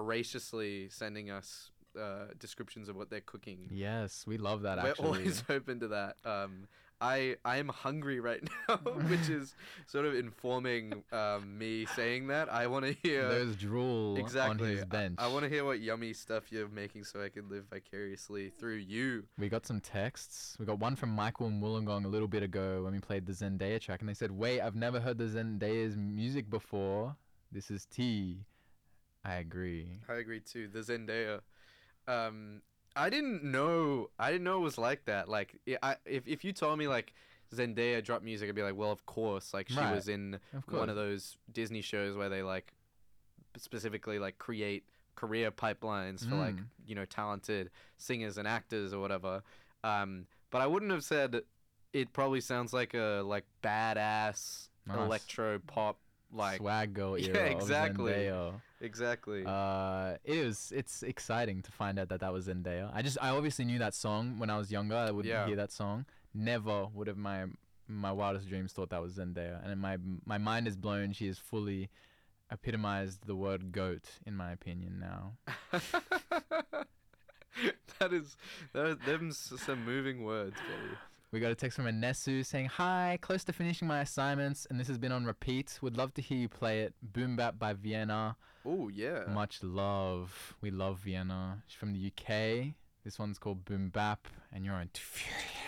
voraciously sending us descriptions of what they're cooking. Yes, we love that. We're Actually, always open to that. I am hungry right now, which is sort of informing me saying that. I want to hear there's drool exactly. on his bench. I want to hear what yummy stuff you're making so I can live vicariously through you. We got some texts. We got one from Michael and Wollongong a little bit ago when we played the Zendaya track, and they said, "Wait, I've never heard the Zendaya's music before. This is T." I agree. I agree too. The Zendaya. I didn't know it was like that. Like, if you told me like Zendaya dropped music, I'd be like, well, of course. Like, she was in one of those Disney shows where they like specifically like create career pipelines for like, you know, talented singers and actors or whatever. But I wouldn't have said it probably sounds like a like badass electro pop like swag girl era. Yeah, exactly. Of Zendaya. Exactly. It's exciting to find out that was Zendaya. I obviously knew that song when I was younger. I would hear that song. Never would have my wildest dreams thought that was Zendaya. And my mind is blown. She has fully epitomized the word goat in my opinion now. Them's some moving words, baby. We got a text from Anesu saying, "Hi, close to finishing my assignments, and this has been on repeat. Would love to hear you play it. Boom Bap by Vienna." Oh, yeah. Much love. We love Vienna. She's from the UK. This one's called Boom Bap, and you're on Too Furious.